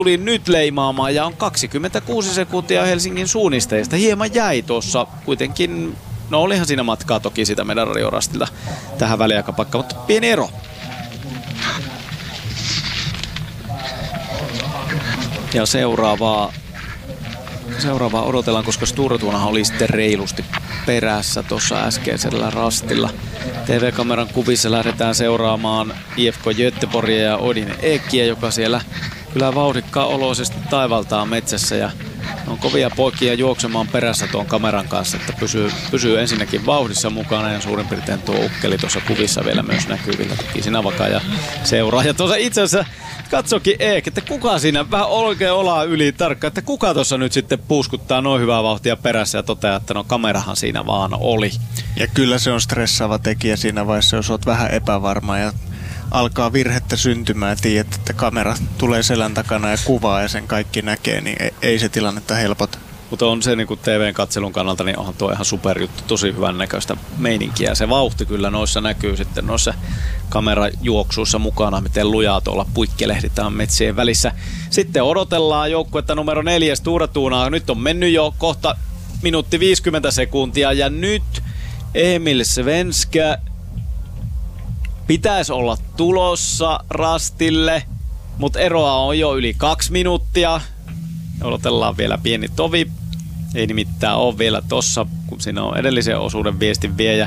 tuli nyt leimaamaan ja on 26 sekuntia Helsingin suunnistajista. Hieman jäi tuossa kuitenkin, no olihan siinä matkaa toki sitä meidän radiorastilta tähän väliaikapaikkaan, mutta pieni ero. Ja seuraavaa odotellaan, koska Sture Tunahan oli sitten reilusti perässä tuossa äskeisellä rastilla. TV-kameran kuvissa lähdetään seuraamaan IFK Göteborgia ja Odin Ekiä, joka siellä kyllä vauhdikkaa oloisesti taivaltaa metsässä ja on kovia poikia juoksemaan perässä tuon kameran kanssa, että pysyy ensinnäkin vauhdissa mukana ja suurin piirtein tuo ukkeli tuossa kuvissa vielä myös näkyvillä. Toki Sinavaka ja seuraa. Ja tuossa itse asiassa katsokin Eek, että kuka siinä vähän oikein olaa yli tarkka, että kuka tuossa nyt sitten puuskuttaa noin hyvää vauhtia perässä ja toteaa, että no kamerahan siinä vaan oli. Ja kyllä se on stressaava tekijä siinä vaiheessa, jos olet vähän epävarma ja alkaa virhettä syntymään ja tiedät, että kamera tulee selän takana ja kuvaa ja sen kaikki näkee, niin ei se tilannetta helpota. Mutta on se niin kuin TV-katselun kannalta, niin onhan tuo ihan superjuttu, tosi hyvän näköistä meininkiä. Se vauhti kyllä noissa näkyy sitten noissa kamerajuoksuissa mukana, miten lujaa tuolla puikkelehditään metsien välissä. Sitten odotellaan joukkuetta numero 4 Sture Tuna. Nyt on mennyt jo kohta minuutti 50 sekuntia ja nyt Emil Svenska pitäisi olla tulossa rastille, mutta eroa on jo yli 2 minuuttia. Odotellaan vielä pieni tovi. Ei nimittäin ole vielä tossa, kun siinä on edellisen osuuden viestin viejä.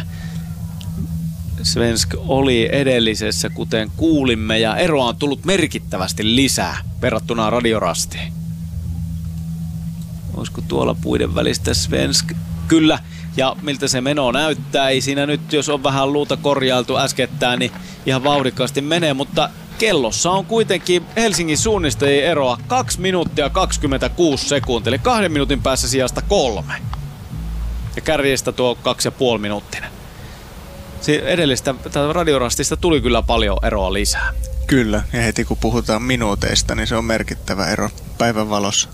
Svensk oli edellisessä, kuten kuulimme, ja eroa on tullut merkittävästi lisää verrattuna radiorastiin. Olisiko tuolla puiden välistä Svensk? Kyllä. Ja miltä se meno näyttää, ei siinä nyt, jos on vähän luuta korjailtu äskettäin, niin ihan vauhdikkaasti menee, mutta kellossa on kuitenkin Helsingin suunnistajien eroa 2 minuuttia 26 sekuntia, eli 2 minuutin päässä sijasta 3. Ja kärjestä tuo 2,5 minuuttinen. Edellistä radiorastista tuli kyllä paljon eroa lisää. Kyllä, ja heti kun puhutaan minuuteista, niin se on merkittävä ero päivän valossa.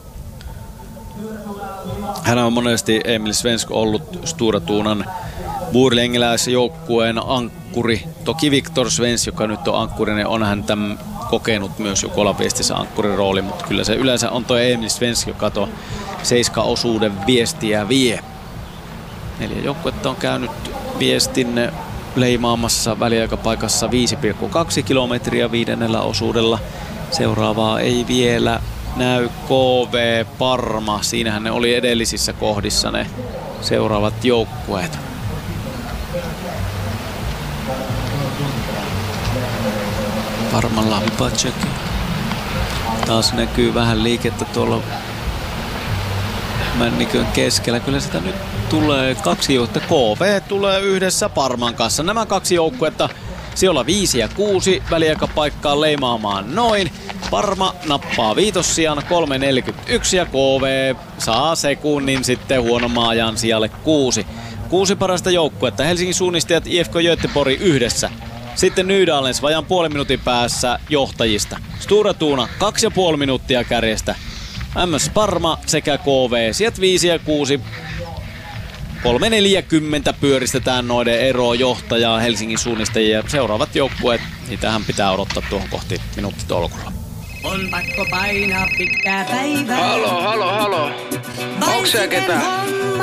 Hän on monesti Emil Svensk ollut Sture Tunan buurilengiläisjoukkueen ankkuri. Toki Viktor Svensk, joka nyt on ankkuri, on hän tämän kokenut myös jo kolaviestissä ankkurin rooli, mutta kyllä se yleensä on tuo Emil Svensk, joka tuo 7-osuuden viestiä vie. 4 joukkuetta on käynyt viestin leimaamassa väliaikapaikassa 5,2 kilometriä 5. osuudella. Seuraavaa ei vielä näy KV Parma. Siinähän ne oli edellisissä kohdissa ne seuraavat joukkueet. Parmalla Vipacek. Taas näkyy vähän liikettä tuolla männikön keskellä. Kyllä sitä nyt tulee 2 joukkuetta. KV tulee yhdessä Parman kanssa. Nämä 2 joukkuetta siellä 5 ja 6 väliaikapaikkaa leimaamaan noin. Parma nappaa viitossijan 3.41 ja KV saa sekunnin sitten huonomman ajan sijalle 6. 6 parasta joukkuetta. Helsingin suunnistajat IFK Göteborg yhdessä. Sitten Nydalens vajan puolen minuutin päässä johtajista. Sture Tuna 2,5 minuuttia kärjestä. MS Parma sekä KV sieltä 5 ja 6. 3.40 pyöristetään noiden eroa johtajaa Helsingin suunnistajia. Seuraavat joukkueet, niitähän pitää odottaa tuohon kohti minuuttitolkulla. On pakko painaa pitkää päivää. Halo. Onks siellä ketään?